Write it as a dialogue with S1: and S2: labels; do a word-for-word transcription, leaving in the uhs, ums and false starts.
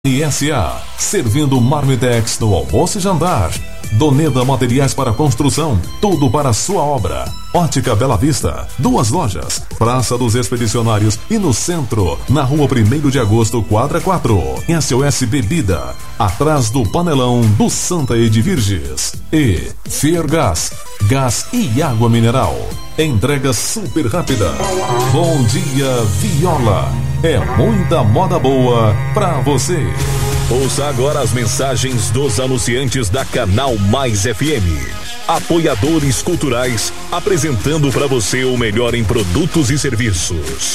S1: S A, servindo Marmitex no almoço e jantar. Doneda Materiais para Construção, tudo para a sua obra. Ótica Bela Vista, duas lojas, Praça dos Expedicionários e no centro, na rua primeiro de agosto, quadra quatro. S O S Bebida, atrás do panelão do Santa Edvirges. E Fergás, gás e água mineral. Entrega super rápida. Bom dia, Viola. É muita moda boa pra você.
S2: Ouça agora as mensagens dos anunciantes da Canal Mais F M. Apoiadores culturais, apresentando para você o melhor em produtos e serviços.